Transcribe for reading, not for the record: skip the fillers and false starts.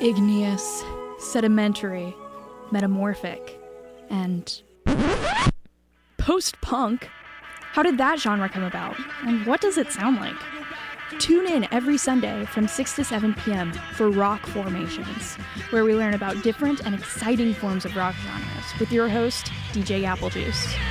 igneous, sedimentary, metamorphic, and post-punk. How did that genre come about? And what does it sound like? Tune in every Sunday from 6 to 7 p.m. for Rock Formations, where we learn about different and exciting forms of rock genres with your host, DJ Applejuice.